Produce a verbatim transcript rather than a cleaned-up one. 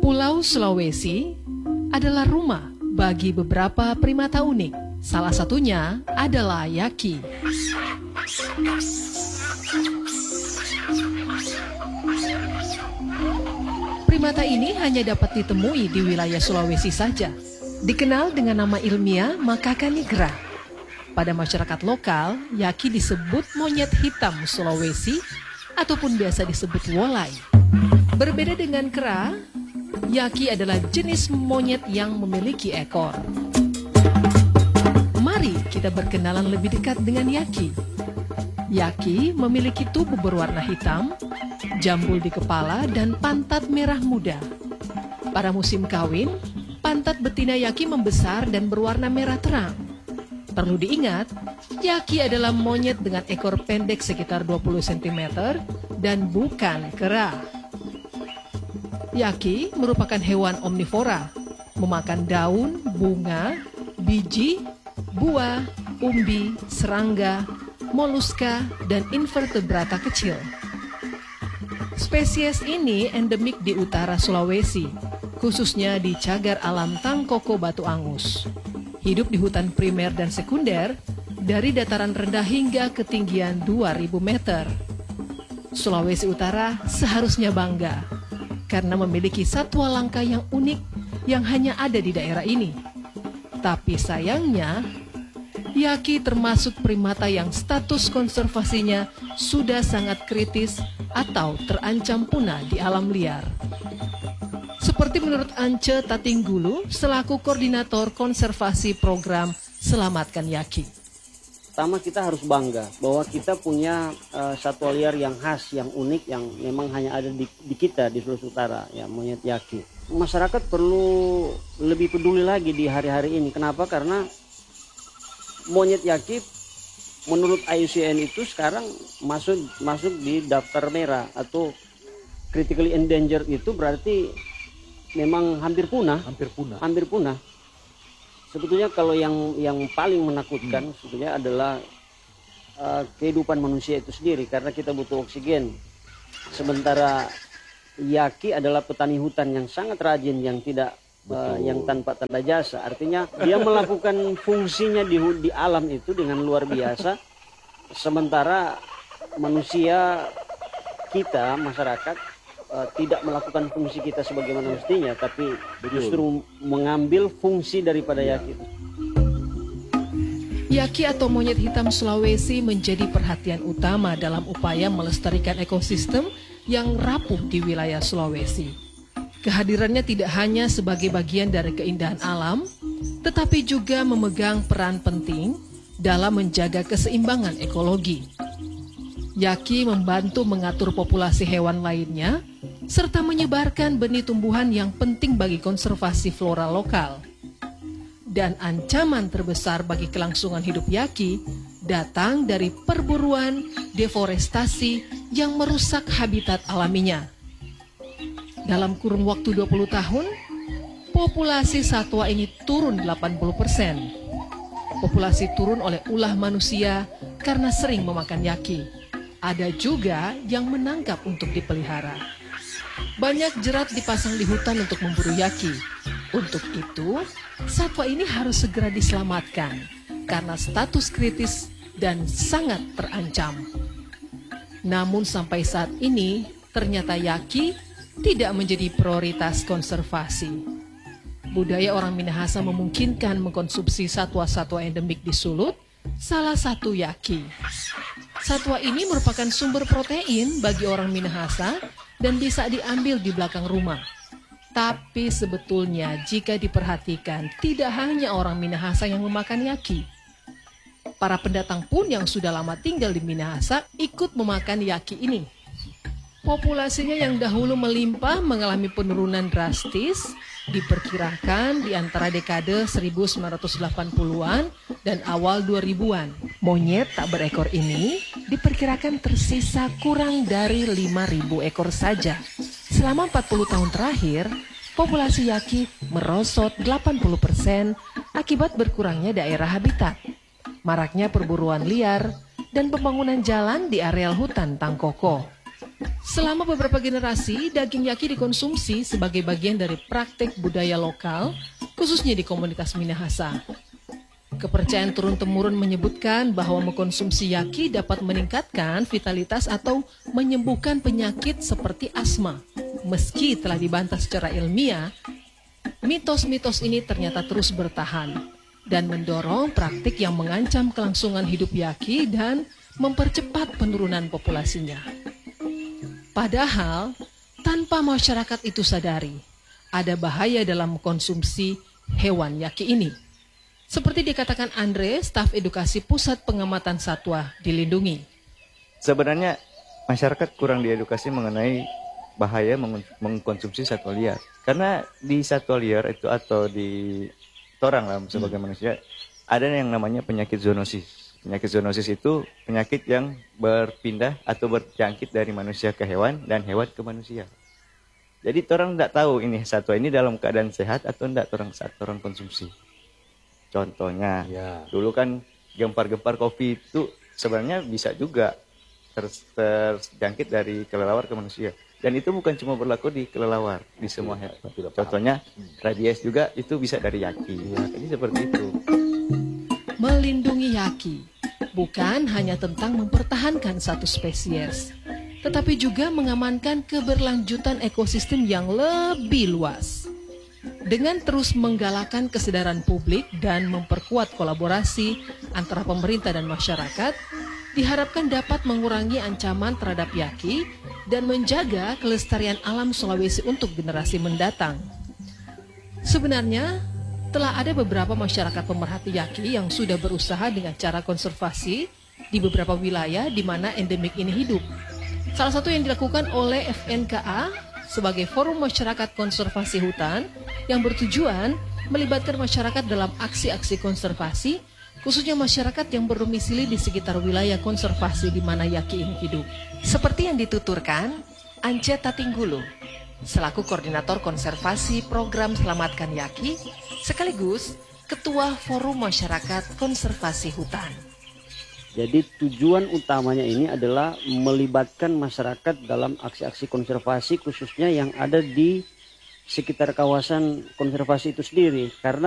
Pulau Sulawesi adalah rumah bagi beberapa primata unik. Salah satunya adalah yaki. Primata ini hanya dapat ditemui di wilayah Sulawesi saja. Dikenal dengan nama ilmiah Macaca nigra. Pada masyarakat lokal, yaki disebut monyet hitam Sulawesi ataupun biasa disebut wolai. Berbeda dengan kera, yaki adalah jenis monyet yang memiliki ekor. Mari kita berkenalan lebih dekat dengan yaki. Yaki memiliki tubuh berwarna hitam, jambul di kepala, dan pantat merah muda. Pada musim kawin, pantat betina yaki membesar dan berwarna merah terang. Perlu diingat, yaki adalah monyet dengan ekor pendek sekitar dua puluh sentimeter dan bukan kera. Yaki merupakan hewan omnivora, memakan daun, bunga, biji, buah, umbi, serangga, moluska, dan invertebrata kecil. Spesies ini endemik di utara Sulawesi, khususnya di cagar alam Tangkoko Batu Angus. Hidup di hutan primer dan sekunder dari dataran rendah hingga ketinggian dua ribu meter. Sulawesi Utara seharusnya bangga karena memiliki satwa langka yang unik yang hanya ada di daerah ini. Tapi sayangnya, yaki termasuk primata yang status konservasinya sudah sangat kritis atau terancam punah di alam liar. Seperti menurut Ance Tatinggulu selaku koordinator konservasi program Selamatkan Yaki. Pertama, kita harus bangga bahwa kita punya uh, satwa liar yang khas, yang unik, yang memang hanya ada di, di kita di Sulawesi Utara, ya, monyet yaki. Masyarakat perlu lebih peduli lagi di hari-hari ini. Kenapa? Karena monyet yaki menurut I U C N itu sekarang masuk masuk di daftar merah atau critically endangered. Itu berarti memang hampir punah, hampir punah. Hampir punah. Sebetulnya kalau yang yang paling menakutkan hmm. sebetulnya adalah uh, kehidupan manusia itu sendiri, karena kita butuh oksigen. Sementara yaki adalah petani hutan yang sangat rajin, yang tidak uh, yang tanpa tanda jasa. Artinya dia melakukan fungsinya di di alam itu dengan luar biasa. Sementara manusia kita, masyarakat, Uh, tidak melakukan fungsi kita sebagaimana mestinya, tapi justru mengambil fungsi daripada yaki. Yaki atau monyet hitam Sulawesi menjadi perhatian utama dalam upaya melestarikan ekosistem yang rapuh di wilayah Sulawesi. Kehadirannya tidak hanya sebagai bagian dari keindahan alam, tetapi juga memegang peran penting dalam menjaga keseimbangan ekologi. Yaki membantu mengatur populasi hewan lainnya, serta menyebarkan benih tumbuhan yang penting bagi konservasi flora lokal. Dan ancaman terbesar bagi kelangsungan hidup yaki datang dari perburuan deforestasi yang merusak habitat alaminya. Dalam kurun waktu dua puluh tahun, populasi satwa ini turun delapan puluh persen. Populasi turun oleh ulah manusia karena sering memakan yaki. Ada juga yang menangkap untuk dipelihara. Banyak jerat dipasang di hutan untuk memburu yaki. Untuk itu, satwa ini harus segera diselamatkan karena status kritis dan sangat terancam. Namun sampai saat ini, ternyata yaki tidak menjadi prioritas konservasi. Budaya orang Minahasa memungkinkan mengkonsumsi satwa-satwa endemik di Sulut, salah satu yaki. Satwa ini merupakan sumber protein bagi orang Minahasa dan bisa diambil di belakang rumah. Tapi sebetulnya jika diperhatikan, tidak hanya orang Minahasa yang memakan yaki. Para pendatang pun yang sudah lama tinggal di Minahasa ikut memakan yaki ini. Populasinya yang dahulu melimpah mengalami penurunan drastis, diperkirakan di antara dekade seribu sembilan ratus delapan puluhan dan awal dua ribuan. Monyet tak berekor ini diperkirakan tersisa kurang dari lima ribu ekor saja. Selama empat puluh tahun terakhir, populasi yaki merosot delapan puluh persen akibat berkurangnya daerah habitat, maraknya perburuan liar, dan pembangunan jalan di areal hutan Tangkoko. Selama beberapa generasi, daging yaki dikonsumsi sebagai bagian dari praktek budaya lokal, khususnya di komunitas Minahasa. Kepercayaan turun-temurun menyebutkan bahwa mengkonsumsi yaki dapat meningkatkan vitalitas atau menyembuhkan penyakit seperti asma. Meski telah dibantah secara ilmiah, mitos-mitos ini ternyata terus bertahan dan mendorong praktik yang mengancam kelangsungan hidup yaki dan mempercepat penurunan populasinya. Padahal, tanpa masyarakat itu sadari, ada bahaya dalam mengkonsumsi hewan yaki ini. Seperti dikatakan Andre, staf edukasi Pusat Pengamatan Satwa Dilindungi. Sebenarnya masyarakat kurang diedukasi mengenai bahaya meng- mengkonsumsi satwa liar. Karena di satwa liar itu atau di orang lah sebagai hmm. manusia, ada yang namanya penyakit zoonosis. Penyakit zoonosis itu penyakit yang berpindah atau berjangkit dari manusia ke hewan dan hewan ke manusia. Jadi orang tidak tahu ini satwa ini dalam keadaan sehat atau tidak orang saat orang konsumsi. Contohnya, ya. Dulu kan gempar-gempar kopi itu sebenarnya bisa juga ter- terjangkit dari kelelawar ke manusia. Dan itu bukan cuma berlaku di kelelawar, di semua hewan. Contohnya rabies juga itu bisa dari yaki. Ya. Jadi seperti itu. Melindungi yaki bukan hanya tentang mempertahankan satu spesies, tetapi juga mengamankan keberlanjutan ekosistem yang lebih luas. Dengan terus menggalakkan kesadaran publik dan memperkuat kolaborasi antara pemerintah dan masyarakat, diharapkan dapat mengurangi ancaman terhadap yaki dan menjaga kelestarian alam Sulawesi untuk generasi mendatang. Sebenarnya, telah ada beberapa masyarakat pemerhati yaki yang sudah berusaha dengan cara konservasi di beberapa wilayah di mana endemik ini hidup. Salah satu yang dilakukan oleh F N K A sebagai Forum Masyarakat Konservasi Hutan yang bertujuan melibatkan masyarakat dalam aksi-aksi konservasi, khususnya masyarakat yang berdomisili di sekitar wilayah konservasi di mana yaki ini hidup. Seperti yang dituturkan Ance Tatinggulu, selaku Koordinator Konservasi Program Selamatkan Yaki, sekaligus Ketua Forum Masyarakat Konservasi Hutan. Jadi tujuan utamanya ini adalah melibatkan masyarakat dalam aksi-aksi konservasi khususnya yang ada di sekitar kawasan konservasi itu sendiri. Karena